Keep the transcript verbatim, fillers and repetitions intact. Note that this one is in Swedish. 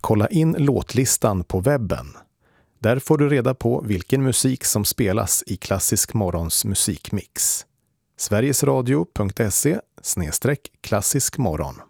kolla in låtlistan på webben. Där får du reda på vilken musik som spelas i Klassisk Morgons musikmix. sverigesradio punkt se slash klassisk morgon